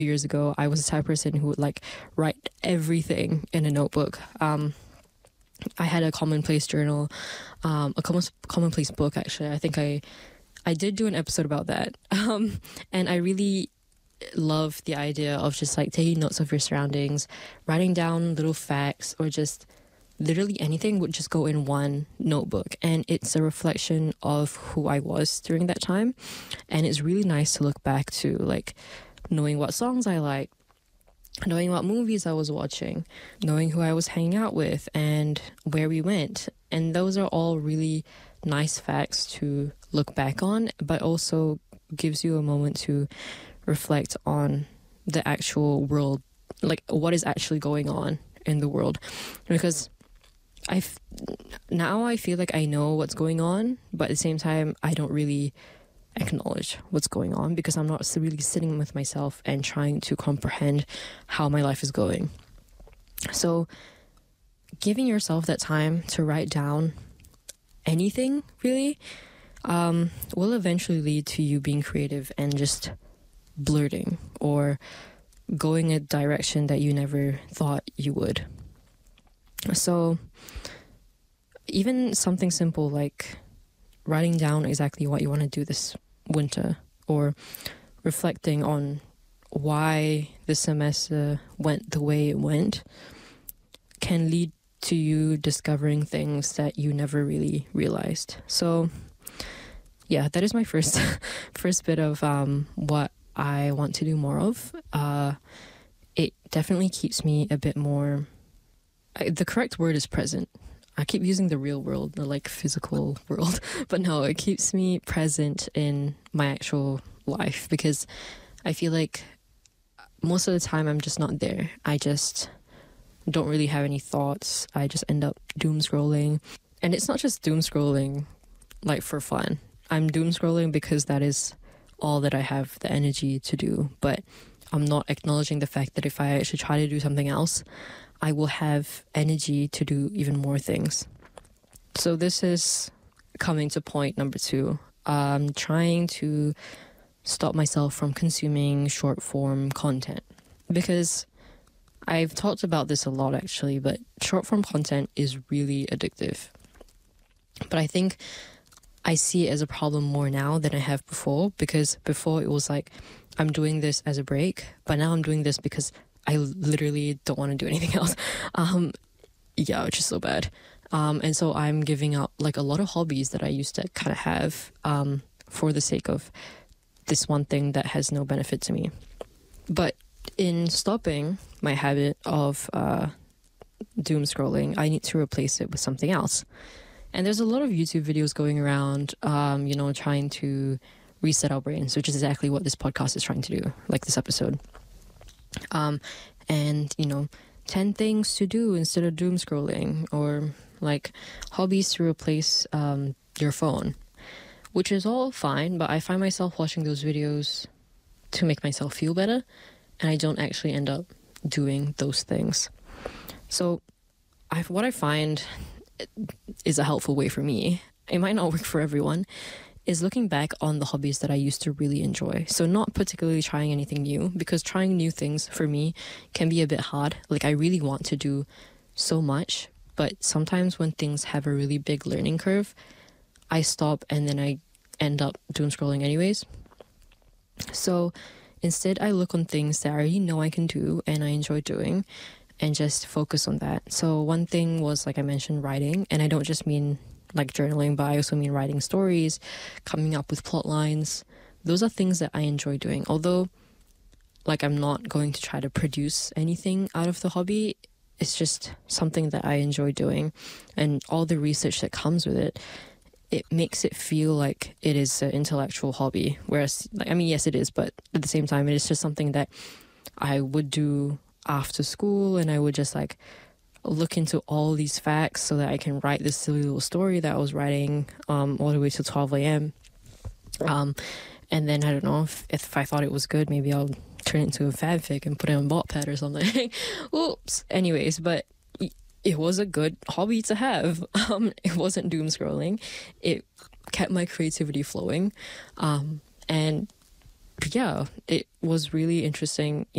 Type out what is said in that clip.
years ago, I was the type of person who would like write everything in a notebook. I had a commonplace journal, commonplace book actually. I think I did do an episode about that. And I really love the idea of just like taking notes of your surroundings, writing down little facts, or just literally anything would just go in one notebook. And it's a reflection of who I was during that time. And it's really nice to look back to, like, knowing what songs I like, knowing what movies I was watching, knowing who I was hanging out with, and where we went. And those are all really nice facts to look back on, but also gives you a moment to reflect on the actual world, like what is actually going on in the world. Because now I feel like I know what's going on, but at the same time I don't really acknowledge what's going on because I'm not really sitting with myself and trying to comprehend how my life is going. So giving yourself that time to write down anything really will eventually lead to you being creative and just blurting or going a direction that you never thought you would. So even something simple like writing down exactly what you want to do this winter, or reflecting on why the semester went the way it went, can lead to you discovering things that you never really realized. So yeah, that is my first bit of what I want to do more of. It definitely keeps me a bit more, the correct word is present. I keep using the real world, the like physical world, but no, it keeps me present in my actual life, because I feel like most of the time I'm just not there. I just don't really have any thoughts. I just end up doom scrolling. And it's not just doom scrolling like for fun. I'm doom scrolling because that is all that I have the energy to do, but I'm not acknowledging the fact that if I actually try to do something else, I will have energy to do even more things. So this is coming to point number 2. Trying to stop myself from consuming short form content, because I've talked about this a lot actually, but short form content is really addictive. But I think I see it as a problem more now than I have before, because before it was like, I'm doing this as a break, but now I'm doing this because I literally don't want to do anything else. Yeah, which is so bad. And so I'm giving up like a lot of hobbies that I used to kind of have for the sake of this one thing that has no benefit to me. But in stopping my habit of doom scrolling, I need to replace it with something else. And there's a lot of YouTube videos going around, trying to reset our brains, which is exactly what this podcast is trying to do, like this episode. And 10 things to do instead of doom scrolling, or like hobbies to replace your phone, which is all fine, but I find myself watching those videos to make myself feel better, and I don't actually end up doing those things. So what I find is a helpful way for me, it might not work for everyone, is looking back on the hobbies that I used to really enjoy. So not particularly trying anything new, because trying new things for me can be a bit hard. Like I really want to do so much, but sometimes when things have a really big learning curve, I stop and then I end up doom scrolling anyways. So instead I look on things that I already know I can do and I enjoy doing, and just focus on that. So one thing was, like I mentioned, writing, and I don't just mean like journaling, but I also mean writing stories, coming up with plot lines. Those are things that I enjoy doing. Although, like, I'm not going to try to produce anything out of the hobby. It's just something that I enjoy doing. And all the research that comes with it, it makes it feel like it is an intellectual hobby. Whereas, yes, it is, but at the same time, it is just something that I would do after school, and I would just like look into all these facts so that I can write this silly little story that I was writing all the way till 12 a.m. And then I don't know if I thought it was good, maybe I'll turn it into a fanfic and put it on Wattpad or something. Oops. Anyways, but it was a good hobby to have. It wasn't doom scrolling. It kept my creativity flowing. And yeah, it was really interesting,